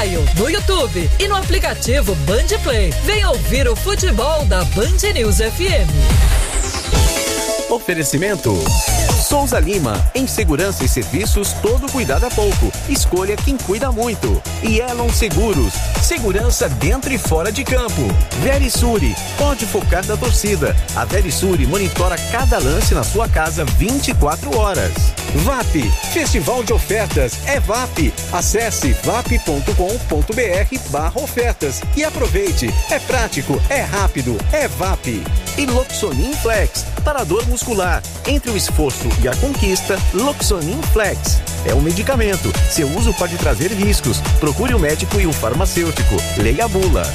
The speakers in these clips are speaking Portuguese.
Mobile, no YouTube e no aplicativo Band Play. Venha ouvir o futebol da Band News FM. Oferecimento Souza Lima, em segurança e serviços, todo cuidado é pouco. Escolha quem cuida muito. E Elon Seguros, segurança dentro e fora de campo. Verisure, pode focar da torcida. A Verisure monitora cada lance na sua casa 24 horas. VAP, Festival de Ofertas é VAP. Acesse vap.com.br/ofertas e aproveite. É prático, é rápido, é VAP. E Loxonin Flex, para dor muscular. Entre o esforço e a conquista, Loxonin Flex. É um medicamento. Seu uso pode trazer riscos. Procure o médico e o farmacêutico. Leia a bula.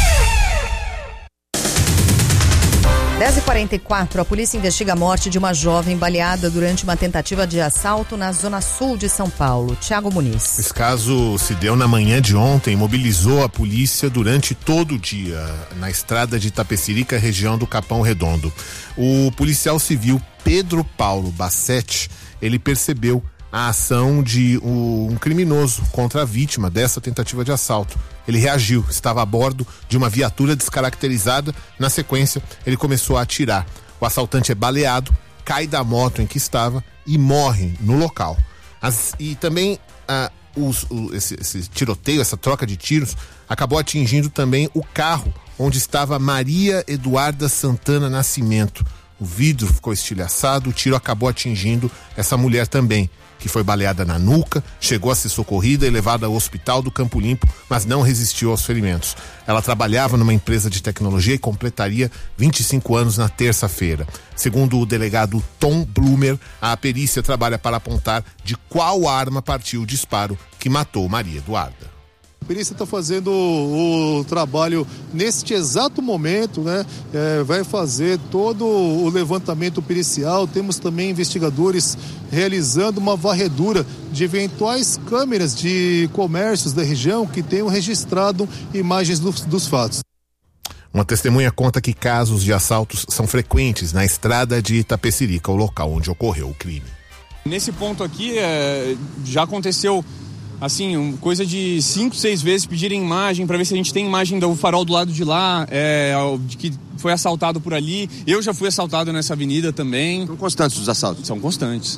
10h44, a polícia investiga a morte de uma jovem baleada durante uma tentativa de assalto na zona sul de São Paulo. Tiago Muniz. Esse caso se deu na manhã de ontem, mobilizou a polícia durante todo o dia, na estrada de Itapecerica, região do Capão Redondo. O policial civil Pedro Paulo Bassetti, ele percebeu a ação de um criminoso contra a vítima dessa tentativa de assalto. Ele reagiu, estava a bordo de uma viatura descaracterizada. Na sequência, ele começou a atirar. O assaltante é baleado, cai da moto em que estava e morre no local. E também esse tiroteio, essa troca de tiros, acabou atingindo também o carro onde estava Maria Eduarda Santana Nascimento. O vidro ficou estilhaçado, o tiro acabou atingindo essa mulher também, que foi baleada na nuca, chegou a ser socorrida e levada ao hospital do Campo Limpo, mas não resistiu aos ferimentos. Ela trabalhava numa empresa de tecnologia e completaria 25 anos na terça-feira. Segundo o delegado Tom Blumer, a perícia trabalha para apontar de qual arma partiu o disparo que matou Maria Eduarda. A perícia está fazendo o trabalho neste exato momento, né? Vai fazer todo o levantamento pericial. Temos também investigadores realizando uma varredura de eventuais câmeras de comércios da região que tenham registrado imagens dos fatos. Uma testemunha conta que casos de assaltos são frequentes na estrada de Itapecerica, o local onde ocorreu o crime. Nesse ponto aqui, já aconteceu assim, coisa de 5, 6 vezes pedirem imagem para ver se a gente tem imagem do farol do lado de lá, de que foi assaltado por ali. Eu já fui assaltado nessa avenida também. São constantes os assaltos? São constantes.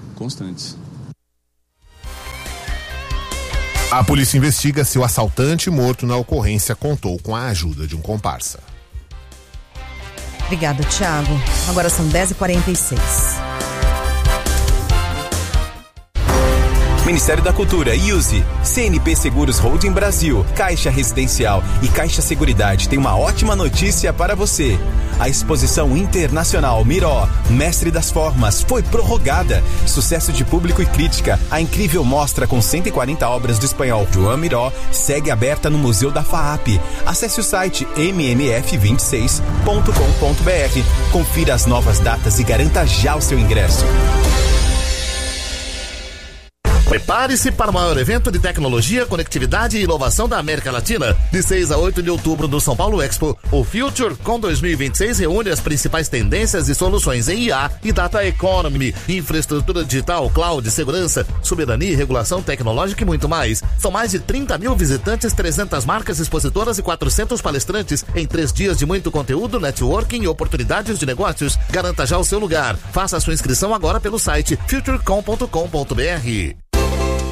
A polícia investiga se o assaltante morto na ocorrência contou com a ajuda de um comparsa. Obrigada, Tiago. Agora são 10h46. Ministério da Cultura, IUSE, CNP Seguros Holding Brasil, Caixa Residencial e Caixa Seguridade tem uma ótima notícia para você. A exposição internacional Miró, Mestre das Formas, foi prorrogada. Sucesso de público e crítica. A incrível mostra com 140 obras do espanhol Joan Miró segue aberta no Museu da FAAP. Acesse o site mmf26.com.br. Confira as novas datas e garanta já o seu ingresso. Prepare-se para o maior evento de tecnologia, conectividade e inovação da América Latina. De 6 a 8 de outubro no São Paulo Expo, o FutureCon 2026 reúne as principais tendências e soluções em IA e Data Economy, infraestrutura digital, cloud, segurança, soberania e regulação tecnológica e muito mais. São mais de 30 mil visitantes, 300 marcas expositoras e 400 palestrantes em 3 dias de muito conteúdo, networking e oportunidades de negócios. Garanta já o seu lugar. Faça a sua inscrição agora pelo site futurecon.com.br.